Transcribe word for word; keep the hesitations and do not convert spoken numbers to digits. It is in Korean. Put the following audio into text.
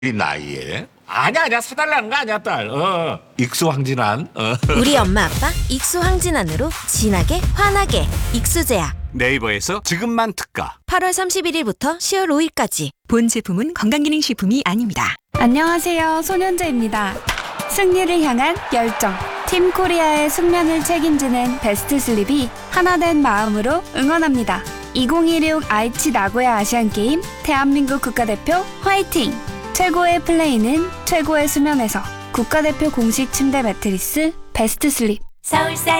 이 나이에 아니야 아니야 사달라는 거 아니야 딸. 어. 익수 황진한 어. 우리 엄마 아빠 익수 황진한으로 진하게 환하게 익수제약. 네이버에서 지금만 특가. 팔월 삼십일일부터 시월 오일까지. 본 제품은 건강기능식품이 아닙니다. 안녕하세요. 소년재입니다. 승리를 향한 열정. 팀 코리아의 숙면을 책임지는 베스트 슬립이 하나된 마음으로 응원합니다. 이천이십육 아이치 나고야 아시안게임 대한민국 국가대표 화이팅! 최고의 플레이는 최고의 수면에서 국가대표 공식 침대 매트리스 베스트 슬립. 서울살